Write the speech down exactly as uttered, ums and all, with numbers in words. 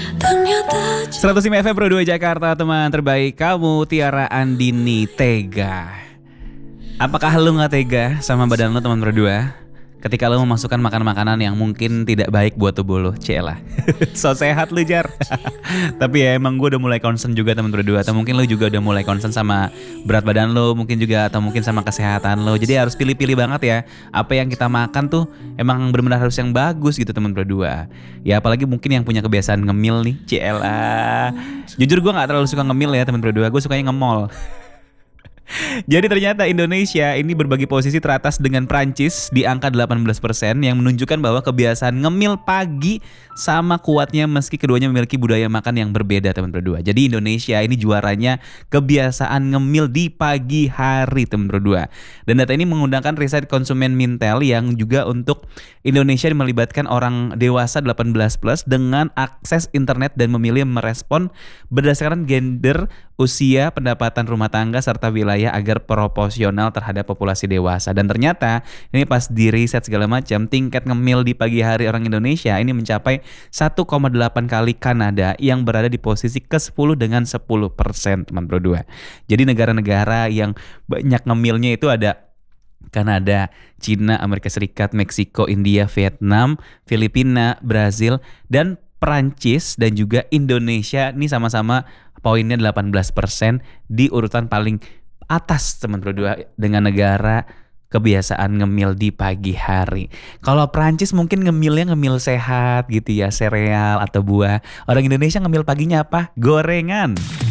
seratus lima F M Pro dua Jakarta, teman terbaik kamu, Tiara Andini Tega. Apakah lu gak tega sama badan lu, teman Pro dua? Ketika lu memasukkan makan-makanan yang mungkin tidak baik buat tubuh lu, cielah. So sehat lu, Jar. Tapi ya emang gue udah mulai concern juga, teman Pro dua. Atau mungkin lu juga udah mulai concern sama berat badan lu, mungkin juga, atau mungkin sama kesehatan lu. Jadi harus pilih-pilih banget ya. Apa yang kita makan tuh emang benar-benar harus yang bagus gitu, teman Pro dua. Ya apalagi mungkin yang punya kebiasaan ngemil nih, cielah. Jujur gue gak terlalu suka ngemil ya, teman Pro dua. Gue sukanya ngemol. Jadi ternyata Indonesia ini berbagi posisi teratas dengan Prancis di angka delapan belas persen, yang menunjukkan bahwa kebiasaan ngemil pagi sama kuatnya meski keduanya memiliki budaya makan yang berbeda, teman berdua. Jadi Indonesia ini juaranya kebiasaan ngemil di pagi hari, teman berdua. Dan data ini menggunakan riset konsumen Mintel yang juga untuk Indonesia melibatkan orang dewasa delapan belas plus dengan akses internet dan memilih merespon berdasarkan gender, usia, pendapatan rumah tangga, serta wilayah agar proporsional terhadap populasi dewasa. Dan ternyata ini pas di riset segala macam, tingkat ngemil di pagi hari orang Indonesia ini mencapai satu koma delapan kali Kanada yang berada di posisi ke sepuluh dengan sepuluh persen, teman bro dua. Jadi negara-negara yang banyak ngemilnya itu ada Kanada, Cina, Amerika Serikat, Meksiko, India, Vietnam, Filipina, Brazil, dan Prancis, dan juga Indonesia. Ini sama-sama poinnya delapan belas persen di urutan paling atas, teman bro dua, dengan negara kebiasaan ngemil di pagi hari. Kalau Prancis mungkin ngemilnya ngemil sehat gitu ya, sereal atau buah. Orang Indonesia ngemil paginya apa? Gorengan.